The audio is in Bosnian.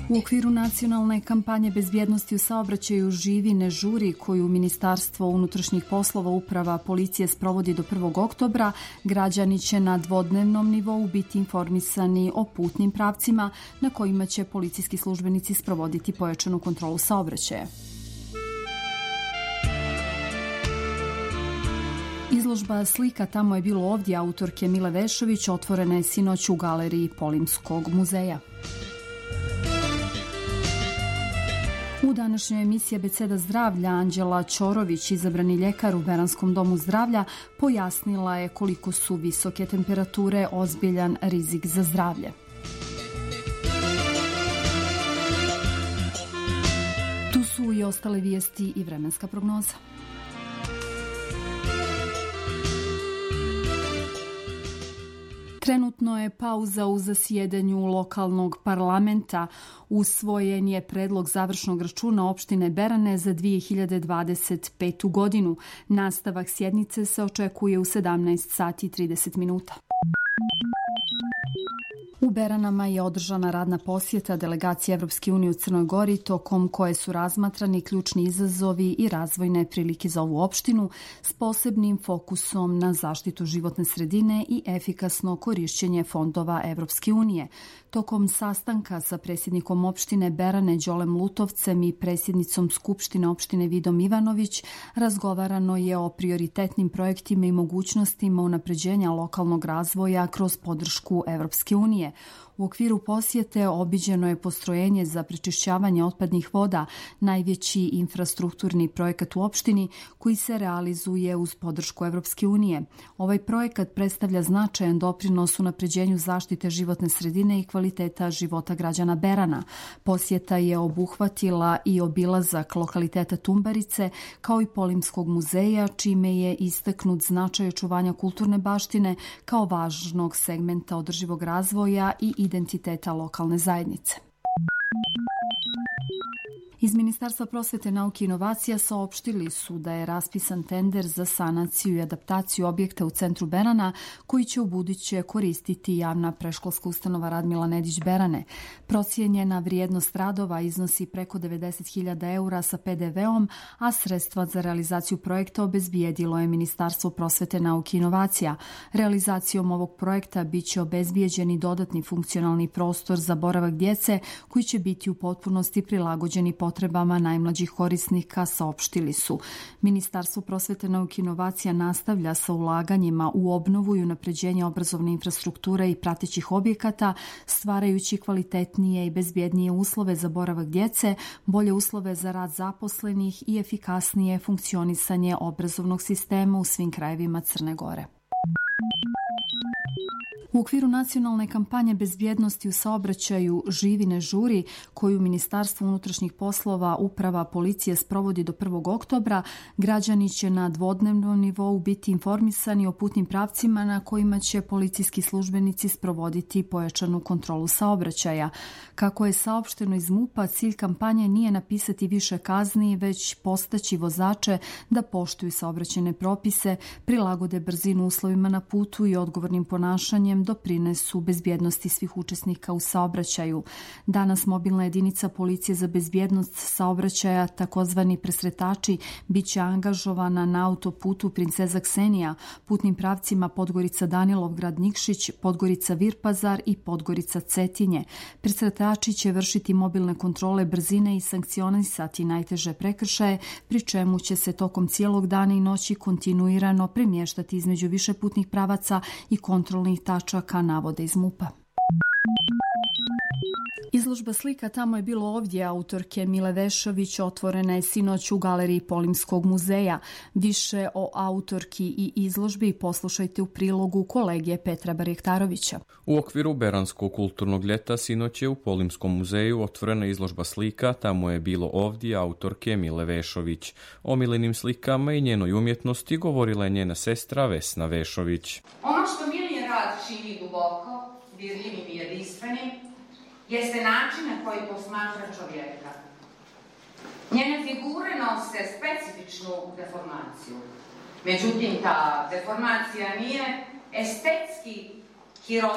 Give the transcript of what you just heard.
U okviru nacionalne kampanje bezbjednosti u saobraćaju Živi ne žuri, koju Ministarstvo unutrašnjih poslova, uprava, policije sprovodi do 1. oktobra, građani će na dvodnevnom nivou biti informisani o putnim pravcima na kojima će policijski službenici sprovoditi pojačanu kontrolu saobraćaja. Izložba slika Tamo je bilo ovdje autorke Mile Vešović otvorena je sinoć u galeriji Polimskog muzeja. U današnjoj emisiji Abeceda zdravlja Anđela Ćorović, izabrani ljekar u Beranskom domu zdravlja, pojasnila je koliko su visoke temperature ozbiljan rizik za zdravlje. Tu su i ostale vijesti i vremenska prognoza. Trenutno je pauza u zasjedanju lokalnog parlamenta. Usvojen je predlog završnog računa opštine Berane za 2025. godinu. Nastavak sjednice se očekuje u 17 sati i 30 minuta. U Beranama je održana radna posjeta delegacije Evropske unije u Crnoj Gori, tokom koje su razmatrani ključni izazovi i razvojne prilike za ovu opštinu s posebnim fokusom na zaštitu životne sredine i efikasno korišćenje fondova Evropske unije. Tokom sastanka sa predsjednikom opštine Berane Đolem Lutovcem i predsjednicom Skupštine opštine Vidom Ivanović razgovarano je o prioritetnim projektima i mogućnostima unapređenja lokalnog razvoja kroz podršku Evropske unije. U okviru posjete obiđeno je postrojenje za prečišćavanje otpadnih voda, najveći infrastrukturni projekat u opštini koji se realizuje uz podršku Evropske unije. Ovaj projekat predstavlja značajan doprinos unapređenju zaštite životne sredine i kvaliteta života građana Berana. Posjeta je obuhvatila i obilazak lokaliteta Tumbarice kao i Polimskog muzeja, čime je istaknut značaj očuvanja kulturne baštine kao važnog segmenta održivog razvoja i identiteta lokalne zajednice. Iz Ministarstva prosvete, nauke i inovacija saopštili su da je raspisan tender za sanaciju i adaptaciju objekta u centru Berana koji će ubuduće koristiti javna predškolska ustanova Radmila Nedić Berane. Procijenjena vrijednost radova iznosi preko 90.000 eura sa PDV-om, a sredstva za realizaciju projekta obezbijedilo je Ministarstvo prosvete, nauke i inovacija. Realizacijom ovog projekta biće obezbijeđeni dodatni funkcionalni prostor za boravak djece koji će biti u potpunosti prilagođeni potrebama najmlađih korisnika, saopštili su. Ministarstvo prosvete, nauke i inovacija nastavlja sa ulaganjima u obnovu i unapređenje obrazovne infrastrukture i pratećih objekata, stvarajući kvalitetnije i bezbjednije uslove za boravak djece, bolje uslove za rad zaposlenih i efikasnije funkcionisanje obrazovnog sistema u svim krajevima Crne Gore. U okviru nacionalne kampanje bezbjednosti u saobraćaju Živi ne žuri, koju Ministarstvo unutrašnjih poslova, uprava, policije sprovodi do 1. oktobra, građani će na dvodnevnom nivou biti informisani o putnim pravcima na kojima će policijski službenici sprovoditi pojačanu kontrolu saobraćaja. Kako je saopšteno iz MUP-a, cilj kampanje nije napisati više kazni, već postaći vozače da poštuju saobraćajne propise, prilagode brzinu uslovima na putu i odgovornim ponašanjem doprinesu bezbjednosti svih učesnika u saobraćaju. Danas mobilna jedinica policije za bezbjednost saobraćaja, takozvani presretači, biće angažovana na autoputu Princeza Ksenija, putnim pravcima Podgorica Danilovgrad Nikšić, Podgorica Virpazar i Podgorica Cetinje. Presretači će vršiti mobilne kontrole brzine i sankcionisati najteže prekršaje, pri čemu će se tokom cijelog dana i noći kontinuirano premještati između više putnih pravaca i kontrolnih tačaka, navode iz MUP-a. Izložba slika Tamo je bilo ovdje autorke Mile Vešović otvorena je sinoć u galeriji Polimskog muzeja. Više o autorki i izložbi poslušajte u prilogu kolege Petra Barjektarovića. U okviru Beranskog kulturnog ljeta sinoć je u Polimskom muzeju otvorena izložba slika Tamo je bilo ovdje autorke Mile Vešović. O Milinim slikama i njenoj umjetnosti govorila je njena sestra Vesna Vešović. Ono što Milin rad čini duboko, dirljivim i jedinstvenim, jeste način na koji posmatra čovjeka. Njene figure nose specifičnu deformaciju. Međutim, ta deformacija nije estetski